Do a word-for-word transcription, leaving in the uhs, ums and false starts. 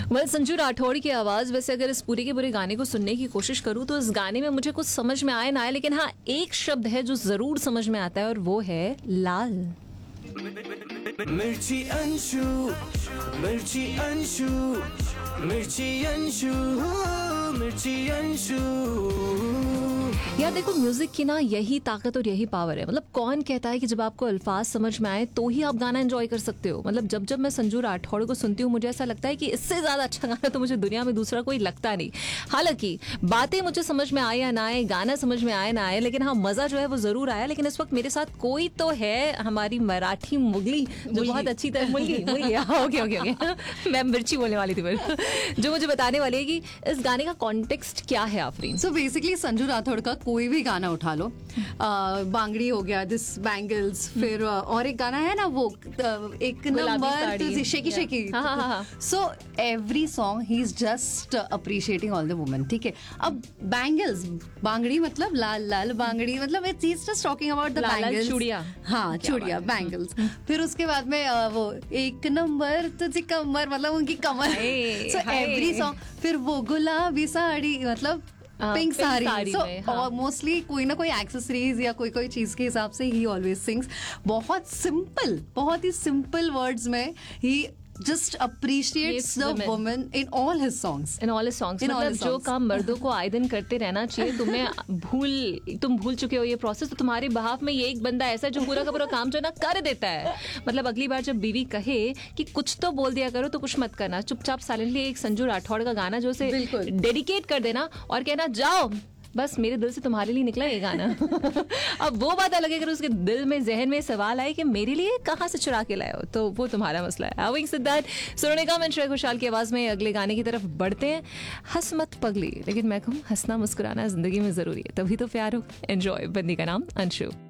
Well Sanju Rathore की आवाज, वैसे अगर इस पूरे के पूरे गाने को सुनने की कोशिश करूं तो इस गाने में मुझे कुछ समझ में आए ना आए, लेकिन हाँ एक शब्द है जो जरूर समझ में आता है और वो है लाल। मिर्ची अंशु, मिर्ची अंशु, मिर्ची अंशु, मिर्ची अंशु। यार देखो, म्यूजिक की ना यही ताकत और यही पावर है। मतलब कौन कहता है कि जब आपको अल्फाज समझ में आए तो ही आप गाना एंजॉय कर सकते हो। मतलब जब जब मैं संजू राठौड़ को सुनती हूँ मुझे ऐसा लगता है कि इससे ज्यादा अच्छा गाना तो मुझे दुनिया में दूसरा कोई लगता नहीं। हालांकि बातें मुझे समझ में आए या ना आए, गाना समझ में आए ना आए, लेकिन हाँ मजा जो है वो जरूर आया। लेकिन इस वक्त मेरे साथ कोई तो है, हमारी मराठी मुगली जो बहुत अच्छी तरह मुगली मुगली ओके ओके ओके मैं मिर्ची बोलने वाली थी फिर, जो मुझे बताने वाली है कि इस गाने का कॉन्टेक्स्ट क्या है। आफरीन, सो बेसिकली संजू राठौड़ का कोई भी गाना उठा लो, बांगड़ी हो गया, दिस बैंगल्स, फिर और एक गाना है ना वो एक number shaky shaky, so every song he is just appreciating all the women. ठीक है, अब बैंगल्स, बांगड़ी मतलब लाल लाल बांगड़ी, मतलब it's he just talking about the bangles, चूड़िया, हाँ चूड़िया बैंगल्स। फिर उसके बाद में वो एक नंबर तुझी कमर, मतलब उनकी कमर, सो एवरी सॉन्ग। फिर वो गुलाबी साड़ी, मतलब पिंक साड़ी। सो मोस्टली कोई ना कोई एक्सेसरीज या कोई कोई चीज के हिसाब से ही ऑलवेज सिंग्स। बहुत सिंपल, बहुत ही सिंपल वर्ड्स में ही just appreciates the woman in all his songs. In all his songs. मतलब जो काम मर्दों को आए दिन करते रहना चाहिए, तुम्हें भूल तुम भूल चुके हो ये प्रोसेस, तो तुम्हारे बहाव में ये एक बंदा ऐसा है जो पूरा का पूरा काम जो ना कर देता है। मतलब अगली बार जब बीवी कहे कि कुछ तो बोल दिया करो तो कुछ मत करना, चुपचाप साइलेंटली एक संजू राठौड़ का गाना जो उसे डेडिकेट कर देना और कहना जाओ बस मेरे दिल से तुम्हारे लिए निकला ये गाना। अब वो बात अलग है अगर उसके दिल में जहन में सवाल आए कि मेरे लिए कहाँ से चुरा के लाए हो, तो वो तुम्हारा मसला है। Having said that, सुनने का मैं श्रेया घोषाल की आवाज में अगले गाने की तरफ बढ़ते हैं। हंस मत पगली, लेकिन मैं कहूँ हंसना मुस्कुराना जिंदगी में जरूरी है, तभी तो प्यार हो। एंजॉय। बंदी का नाम अंशु।